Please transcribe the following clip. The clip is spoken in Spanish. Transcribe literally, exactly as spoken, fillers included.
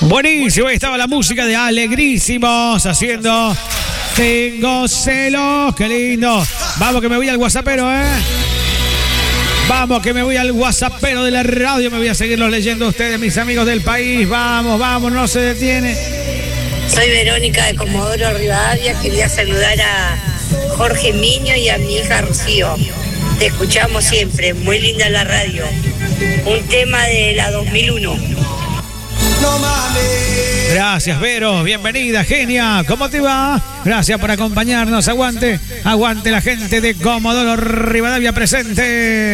Buenísimo, ahí estaba la música de Alegrísimos haciendo Tengo celos, qué lindo. Vamos que me voy al WhatsAppero, ¿eh? Vamos que me voy al WhatsAppero de la radio, me voy a seguirlos leyendo a ustedes, mis amigos del país. Vamos, vamos, no se detiene. Soy Verónica de Comodoro Rivadavia, quería saludar a Jorge Miño y a mi hija Rocío. Te escuchamos siempre, muy linda la radio. Un tema de la dos mil uno. Gracias, Vero, bienvenida, genia. ¿Cómo te va? Gracias por acompañarnos. Aguante, aguante la gente de Comodoro Rivadavia presente.